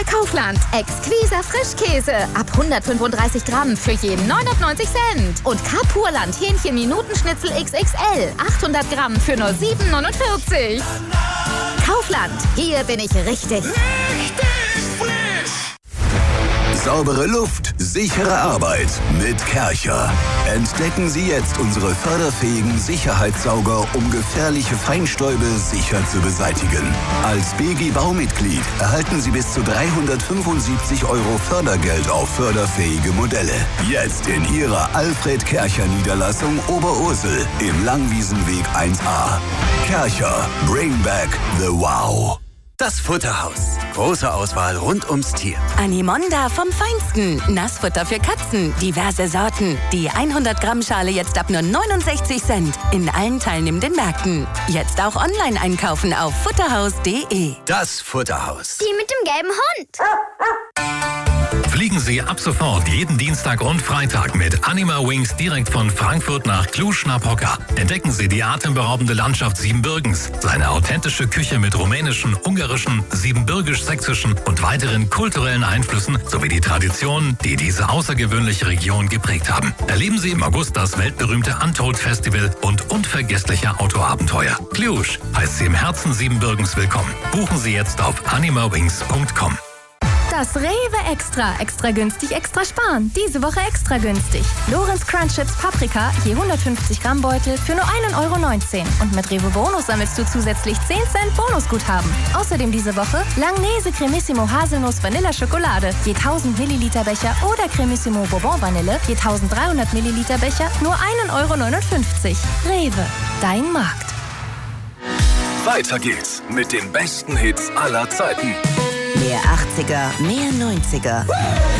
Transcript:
bei Kaufland. Exquiser Frischkäse ab 135 Gramm für je 99 Cent. Und Kapurland Hähnchen-Minutenschnitzel XXL 800 Gramm für nur 7,49. Kaufland, hier bin ich richtig. Saubere Luft, sichere Arbeit mit Kärcher. Entdecken Sie jetzt unsere förderfähigen Sicherheitssauger, um gefährliche Feinstäube sicher zu beseitigen. Als BG-Baumitglied erhalten Sie bis zu 375 € Fördergeld auf förderfähige Modelle. Jetzt in Ihrer Alfred-Kärcher-Niederlassung Oberursel im Langwiesenweg 1a. Kärcher, bring back the wow. Das Futterhaus. Große Auswahl rund ums Tier. Animonda vom Feinsten. Nassfutter für Katzen. Diverse Sorten. Die 100 Gramm Schale jetzt ab nur 69 Cent. In allen teilnehmenden Märkten. Jetzt auch online einkaufen auf futterhaus.de. Das Futterhaus. Die mit dem gelben Hund. Fliegen Sie ab sofort jeden Dienstag und Freitag mit Anima Wings direkt von Frankfurt nach Cluj-Napoca. Entdecken Sie die atemberaubende Landschaft Siebenbürgens, seine authentische Küche mit rumänischen, ungarischen, siebenbürgisch-sächsischen und weiteren kulturellen Einflüssen sowie die Traditionen, die diese außergewöhnliche Region geprägt haben. Erleben Sie im August das weltberühmte Untold Festival und unvergessliche Autoabenteuer. Cluj heißt Sie im Herzen Siebenbürgens willkommen. Buchen Sie jetzt auf animawings.com. Das Rewe Extra. Extra günstig, extra sparen. Diese Woche extra günstig. Lorenz Crunch Chips Paprika, je 150 Gramm Beutel für nur 1,19 €. Und mit Rewe Bonus sammelst du zusätzlich 10 Cent Bonusguthaben. Außerdem diese Woche Langnese Cremissimo Haselnuss Vanilla Schokolade, je 1000 Milliliter Becher oder Cremissimo Bourbon Vanille, je 1300 Milliliter Becher, nur 1,59 €. Rewe, dein Markt. Weiter geht's mit den besten Hits aller Zeiten. Mehr 80er, mehr 90er.